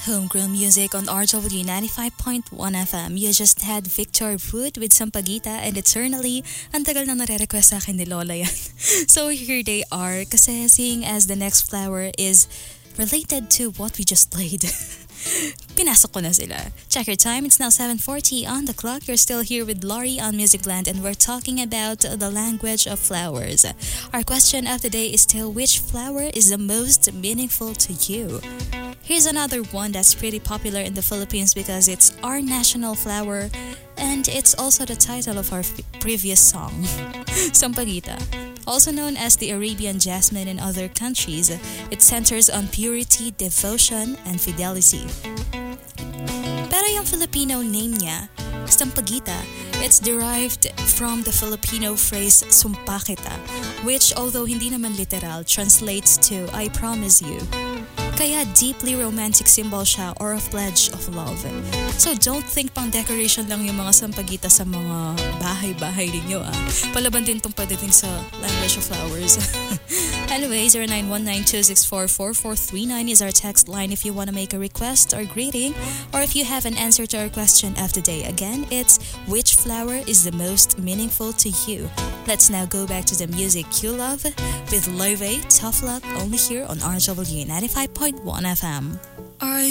Homegrown music on RW 95.1 FM. You just had Victor Food with Sampaguita and Eternally. Ang tagal na nare-request sa akin ni Lola yan. So here they are. Kasi seeing as the next flower is related to what we just played. Pinasok ko na sila. Check your time. It's now 7:40 on the clock. You're still here with Laurie on Music Blend and we're talking about the language of flowers. Our question of the day is still, which flower is the most meaningful to you? Here's another one that's pretty popular in the Philippines because it's our national flower and it's also the title of our previous song, Sampaguita. Also known as the Arabian jasmine in other countries, it centers on purity, devotion, and fidelity. Pero yung Filipino name niya, Sampaguita, it's derived from the Filipino phrase Sumpakita, which although hindi naman literal, translates to I promise you. Kaya deeply romantic symbol siya or a pledge of love. So don't think pang decoration lang yung mga sampagita sa mga bahay-bahay ninyo Palaban din tong pagdating sa language of flowers. Anyway, 0919-264-4439 is our text line if you want to make a request or greeting or if you have an answer to our question of the day. Again, it's which flower is the most meaningful to you? Let's now go back to the music you love with Loewe, Tough Luck, only here on RW 95.1 FM. Are